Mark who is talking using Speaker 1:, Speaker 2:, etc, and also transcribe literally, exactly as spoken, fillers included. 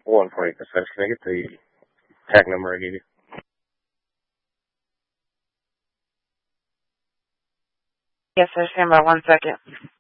Speaker 1: One for you, Can I get the tag number I gave you?
Speaker 2: Yes, sir. Stand by one second.